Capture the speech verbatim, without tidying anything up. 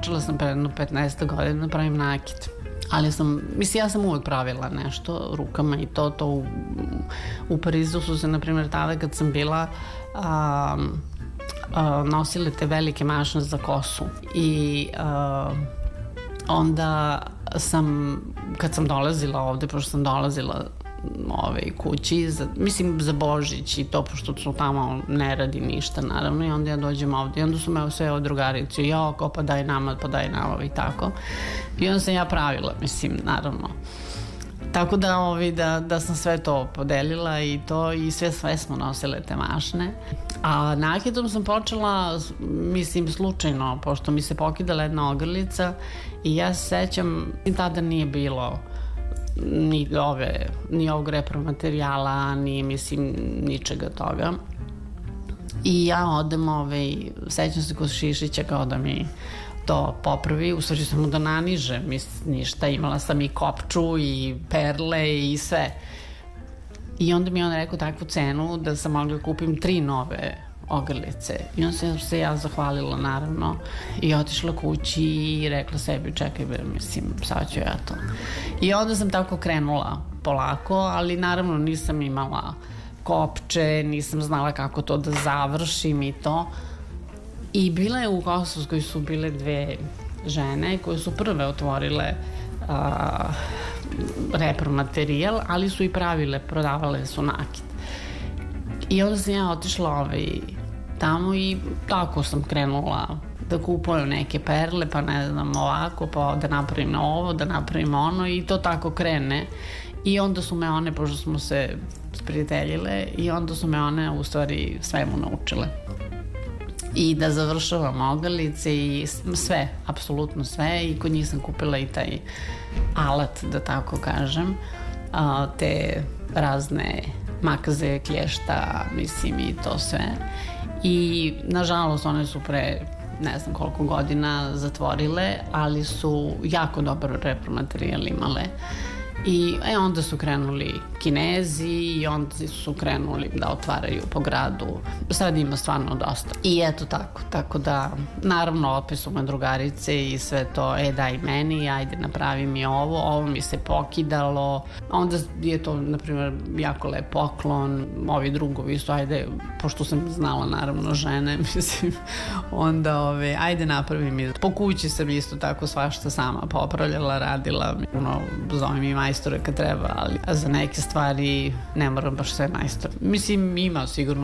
počela sam pre jedno petnaest godina da pravim nakit. Ali sam, mislim, ja sam uvek pravila nešto rukama i to, to u, u Parizu su se, na primjer, tada kad sam bila a, a, nosile te velike mašne za kosu i a, onda sam, kad sam dolazila ovde, pošto sam dolazila ove kući, za, mislim za Božić i to, pošto su tamo ne radi ništa naravno, i onda ja dođem ovde i onda su me sve od drugarici, ja, kao pa daj nama, pa daj nama i tako, i onda sam ja pravila, mislim, naravno. Tako da, ovi, da, da sam sve to podelila i to, i sve sve smo nosile te mašne. A nakitom sam počela, mislim, slučajno, pošto mi se pokidala jedna ogrlica i ja se sećam, tada nije bilo ni ove, ni ovog repromaterijala, ni, mislim, ničega toga. I ja odem, ove, sećam se kod Šišića kao da mi to popravi, u stvari sam mu da naniže, mislim, ništa, imala sam i kopču i perle i sve. I onda mi je on rekao takvu cenu da sam mogla kupim tri nove ogrlice. I onda sam se ja zahvalila, naravno, i otišla kući i rekla sebi, čekaj, mislim, sad ću ja to. I onda sam tako krenula polako, ali naravno nisam imala kopče, nisam znala kako to da završim i to. I bila je u Kosovskoj su bile dve žene koje su prve otvorile a, repromaterijal, ali su i pravile, prodavale su nakit. I onda sam ja otišla ovaj, tamo i tako sam krenula da kupujem neke perle, pa ne znam, ovako, pa da napravim ovo, da napravim ono, i to tako krene. I onda su me one, pošto smo se sprijateljile, i onda su me one u stvari svemu naučile. I da završavam ogrlice i sve, apsolutno sve, i kod njih sam kupila i taj alat, da tako kažem, a, te razne makaze, klješta, mislim, i to sve. I nažalost one su pre ne znam koliko godina zatvorile, ali su jako dobar repromaterijal imale. I e, onda su krenuli Kinezi i onda su krenuli da otvaraju po gradu. Sad ima stvarno dosta. I eto tako, tako da naravno opet su me drugarice i sve to, e daj meni, ajde napravi mi ovo, ovo mi se pokidalo. Onda je to, na primjer, jako lep poklon, ovi drugovi su, ajde, pošto sam znala naravno žene, mislim, onda ove, ajde napravi mi. Po kući sam isto tako svašta sama popravljala, radila, ono, zovem i majstore kad treba, ali za neke stvari ne moram baš sve majstor. Mislim, ima sigurno